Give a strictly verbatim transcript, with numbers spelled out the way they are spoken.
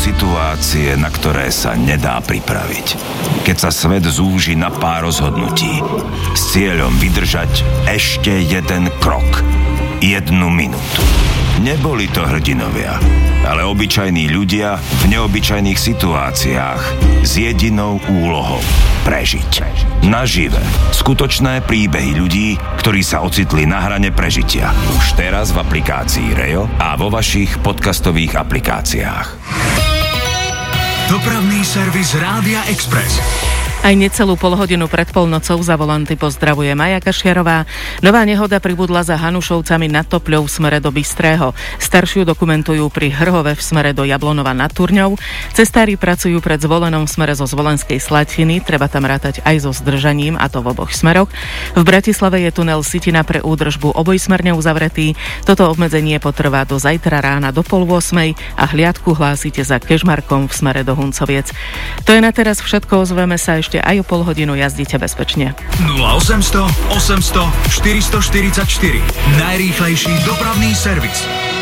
situácie, na ktoré sa nedá pripraviť. Keď sa svet zúži na pár rozhodnutí s cieľom vydržať ešte jeden krok, jednu minútu. Neboli to hrdinovia, ale obyčajní ľudia v neobyčajných situáciách s jedinou úlohou prežiť. Nažive. Skutočné príbehy ľudí, ktorí sa ocitli na hrane prežitia. Už teraz v aplikácii Rejo a vo vašich podcastových aplikáciách. Dopravný servis Rádia Express. Aj necelú polhodinu pred polnocou za volanty pozdravuje Maja Kašiarová. Nová nehoda pribudla za Hanušovcami nad Topľou v smere do Bystrého. Staršiu dokumentujú pri Hrhove v smere do Jablonova nad Turňou. Cestári pracujú pred Zvolenom v smere zo Zvolenskej Slatiny. Treba tam rátať aj so zdržaním, a to v oboch smeroch. V Bratislave je tunel Sitina pre údržbu obojsmerne uzavretý. Toto obmedzenie potrvá do zajtra rána do pol ôsmej a hliadku hlásite za Kežmarkom v smere do Huncoviec. To je na teraz všetko, ozveme sa ešte aj o pol hodinu, jazdite bezpečne. nula osemsto osemsto štyristoštyridsaťštyri. Najrýchlejší dopravný servis.